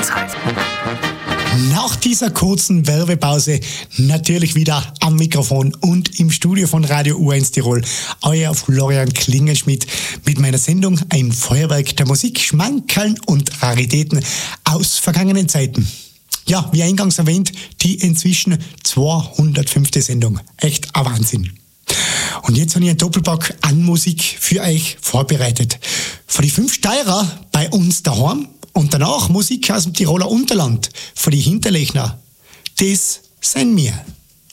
Nach dieser kurzen Werbepause natürlich wieder am Mikrofon und im Studio von Radio U1 Tirol. Euer Florian Klingenschmidt mit meiner Sendung Ein Feuerwerk der Musik, Schmankerln und Raritäten aus vergangenen Zeiten. Ja, wie eingangs erwähnt, die inzwischen 205. Sendung. Echt ein Wahnsinn. Und jetzt habe ich einen Doppelpack an Musik für euch vorbereitet. Für die 5 Steirer bei uns daheim und danach Musik aus dem Tiroler Unterland für die Hinterlechner. Das sind wir.